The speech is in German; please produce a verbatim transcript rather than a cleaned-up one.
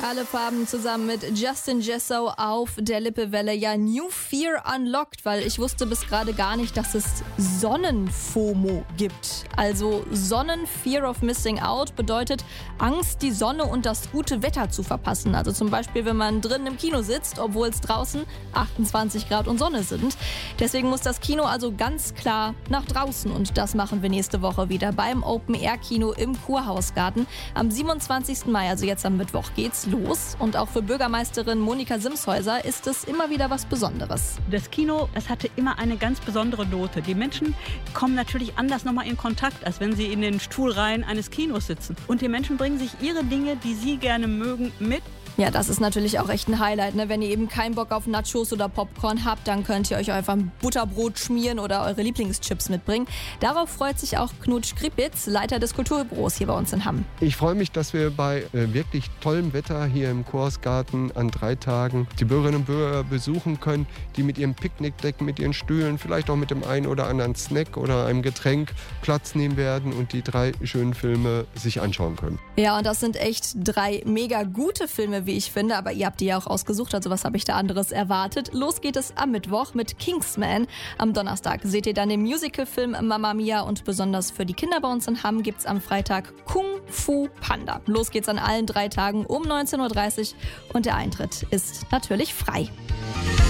Halle-Farben zusammen mit Justin Jesso auf der Lippewelle. Ja, New Fear Unlocked, weil ich wusste bis gerade gar nicht, dass es Sonnenfomo gibt. Also Sonnen-Fear of Missing Out bedeutet Angst, die Sonne und das gute Wetter zu verpassen. Also zum Beispiel, wenn man drin im Kino sitzt, obwohl es draußen achtundzwanzig Grad und Sonne sind. Deswegen muss das Kino also ganz klar nach draußen. Und das machen wir nächste Woche wieder beim Open-Air-Kino im Kurhausgarten. Am siebenundzwanzigsten Mai, also jetzt am Mittwoch, geht's los. Und auch für Bürgermeisterin Monika Simshäuser ist es immer wieder was Besonderes. Das Kino, das hatte immer eine ganz besondere Note. Die Menschen kommen natürlich anders nochmal in Kontakt, als wenn sie in den Stuhlreihen eines Kinos sitzen. Und die Menschen bringen sich ihre Dinge, die sie gerne mögen, mit. Ja, das ist natürlich auch echt ein Highlight, ne? Wenn ihr eben keinen Bock auf Nachos oder Popcorn habt, dann könnt ihr euch einfach ein Butterbrot schmieren oder eure Lieblingschips mitbringen. Darauf freut sich auch Knut Skripitz, Leiter des Kulturbüros hier bei uns in Hamm. Ich freue mich, dass wir bei äh, wirklich tollem Wetter hier im Kurhausgarten an drei Tagen die Bürgerinnen und Bürger besuchen können, die mit ihrem Picknickdeck, mit ihren Stühlen, vielleicht auch mit dem einen oder anderen Snack oder einem Getränk Platz nehmen werden und die drei schönen Filme sich anschauen können. Ja, und das sind echt drei mega gute Filme, wie ich finde, aber ihr habt die ja auch ausgesucht, also was habe ich da anderes erwartet? Los geht es am Mittwoch mit Kingsman. Am Donnerstag seht ihr dann den Musicalfilm Mamma Mia und besonders für die Kinder bei uns in Hamm gibt's am Freitag Kung Fu Panda. Los geht's an allen drei Tagen um neunzehn Uhr dreißig und der Eintritt ist natürlich frei.